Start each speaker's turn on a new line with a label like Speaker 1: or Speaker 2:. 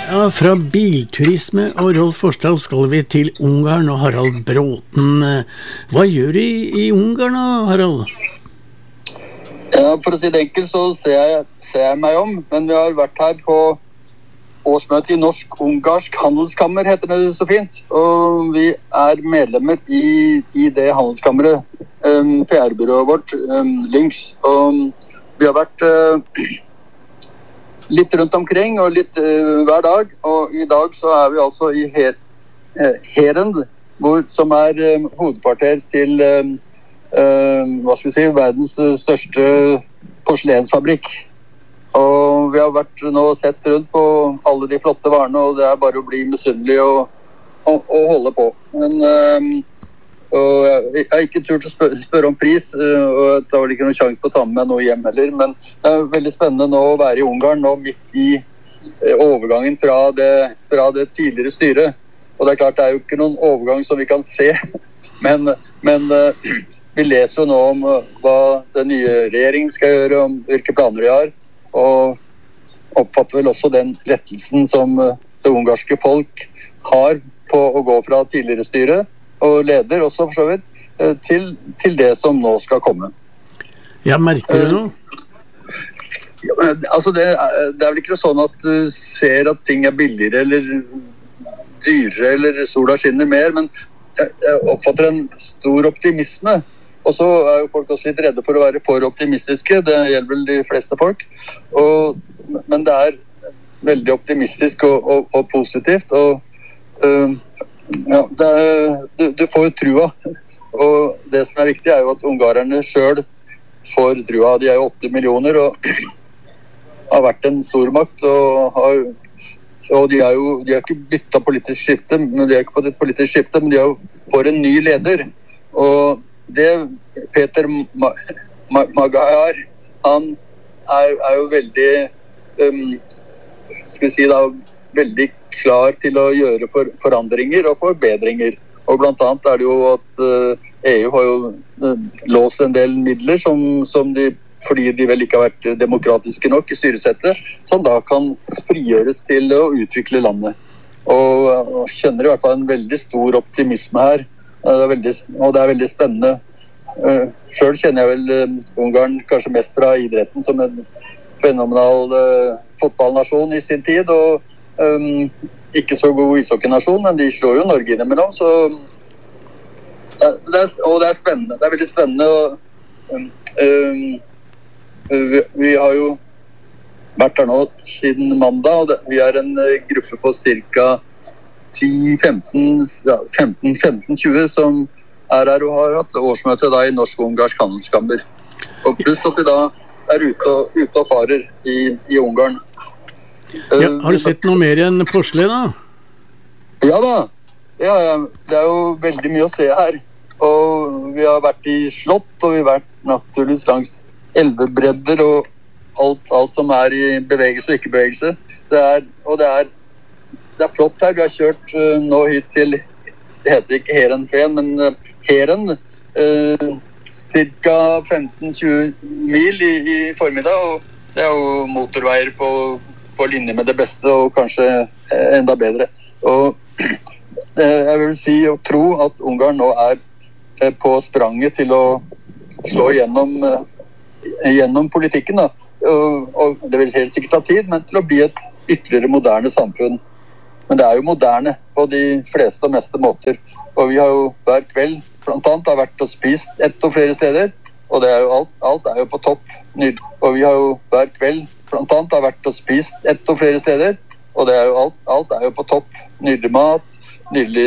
Speaker 1: Ja, fra bilturisme og Rolf Forsdal skal vi til Ungarn og Harald Bråten. Hva gjør du i Ungarn da, Harald?
Speaker 2: Ja, for å si det enkelt så ser jeg meg om, men vi har vært her på årsmøte i Norsk-Ungarsk Handelskammer, heter det så fint. Og vi er medlemmer i det handelskammeret, PR-byrået vårt, Lynx. Og vi har vært litt rundt omkring og litt hver dag, og i dag så er vi altså i Herend, som er hovedkvarter til hva skal vi si, verdens største porselensfabrikk. Og vi har vært nå sett rundt på alle de flotte varene, og det er bare å bli misunnelig og holde på. Men og jeg har ikke turt å spørre om pris, og det var ikke noen sjanse på å ta med meg noe hjem heller, men det er veldig spennende nå å være i Ungarn, nå midt i overgangen fra det tidligere styret. Og det er klart, det er jo ikke noen overgang som vi kan se, men vi leser jo nå om hva den nye regjeringen skal gjøre, om hvilke planer de har, og oppfatter vel også den lettelsen som det ungarske folk har på å gå fra tidligere styret, og leder også for så vidt, til det som nå skal komme.
Speaker 1: Ja, merker du noe?
Speaker 2: Altså det er vel ikke sånn at du ser at ting er billigere eller dyrere eller sola skinner mer, men jeg oppfatter en stor optimisme. Og så er jo folk også litt redde for å være for optimistiske, det gjelder vel de fleste folk. Men det er veldig optimistisk og positivt, og ja, du får jo trua, og det som er viktig er jo at ungarerne selv får trua. De er jo 8 millioner og har vært en stormakt, og de har ikke byttet politisk skifte, men de har ikke fått et politisk skifte, men de har jo fått en ny leder. Og det Peter Magyar, han er jo veldig, skal vi si da, veldig klar til å gjøre forandringer og forbedringer. Og blant annet er det jo at EU har jo låst en del midler fordi de vel ikke har vært demokratiske nok i styresettet, som da kan frigjøres til å utvikle landet. Og kjenner i hvert fall en veldig stor optimisme her. Og det er veldig spennende. Selv kjenner jeg vel Ungarn kanskje mest fra idretten som en fenomenal fotballnasjon i sin tid, og ikke så god ishockeynasjon, men de slår jo Norge innimellom, så det er spennende. Det er veldig spennende, og vi har jo vært her nå siden mandag, og vi er en gruppe på cirka 15-20 som er her og har hatt årsmøte da i Norsk-Ungarsk Handelskammer. Og pluss at vi da er ute og farer i Ungarn.
Speaker 1: Ja, har du sett noe mer enn porselen da?
Speaker 2: Ja da, det er jo veldig mye å se her. Og vi har vært i slott, og vi har vært naturligvis langs elvebredder, og alt som er i bevegelse og ikke bevegelse. Det er flott her. Vi har kjørt nå hit til, det heter ikke Herend-Fen, men Herend, cirka 15-20 mil i formiddag, og det er jo motorveier på linje med det beste, og kanskje enda bedre. Og jeg vil si og tro at Ungarn nå er på spranget til å slå gjennom politikken, da. Og det vil helt sikkert ta tid, men til å bli et ytterligere moderne samfunn. Men det er jo moderne på de fleste og meste måter. Og vi har jo hver kveld, blant annet, har vært og spist ett og flere steder, og det er jo alt er jo på topp. Og vi har jo hver kveld, blant annet, har vært og spist ett og flere steder, og det er jo alt er jo på topp. Nydelig mat, nydelig